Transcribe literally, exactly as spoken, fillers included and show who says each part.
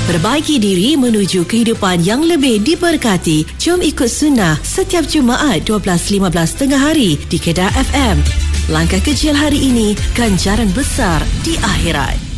Speaker 1: Perbaiki diri menuju kehidupan yang lebih diberkati. Jom ikut sunnah setiap Jumaat dua belas lima belas tengah hari di Kedah F M. Langkah kecil hari ini, ganjaran besar di akhirat.